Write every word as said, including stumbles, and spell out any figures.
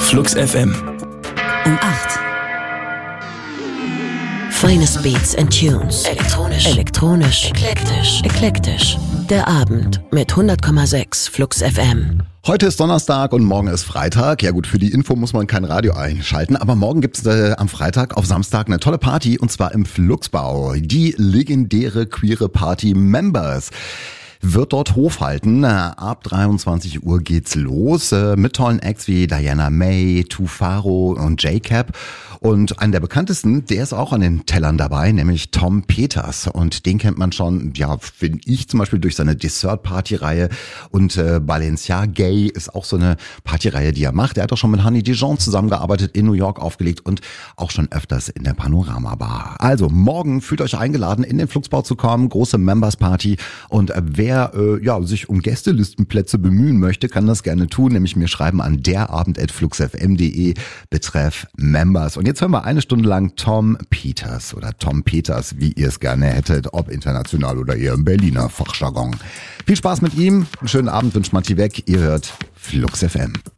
Flux F M. Um acht. Finest Beats and Tunes. Elektronisch. Elektronisch. Eklektisch. Eklektisch. Der Abend mit hundert Komma sechs Flux F M. Heute ist Donnerstag und morgen ist Freitag. Ja gut, für die Info muss man kein Radio einschalten, aber morgen gibt's äh, am Freitag auf Samstag eine tolle Party und zwar im Fluxbau. Die legendäre queere Party Members wird dort Hof halten. Ab dreiundzwanzig Uhr geht's los mit tollen Acts wie Diana May, Tufaro und J-Cap. Und einer der bekanntesten, der ist auch an den Tellern dabei, nämlich Tom Peters. Und den kennt man schon, ja, finde ich zum Beispiel durch seine Dessert-Party-Reihe. Und äh, Balenciaga Gay ist auch so eine Partyreihe, die er macht. Er hat auch schon mit Honey Dijon zusammengearbeitet, in New York aufgelegt und auch schon öfters in der Panorama Bar. Also morgen fühlt euch eingeladen, in den Fluxbau zu kommen. Große Members-Party. Und äh, wer äh, ja, sich um Gästelistenplätze bemühen möchte, kann das gerne tun. Nämlich mir schreiben an derabend at fluxfm punkt de betreff Members. Und jetzt hören wir eine Stunde lang Tom Peters oder Tom Peters, wie ihr es gerne hättet, ob international oder eher im Berliner Fachjargon. Viel Spaß mit ihm, einen schönen Abend wünscht Matti Weg, ihr hört Flux F M.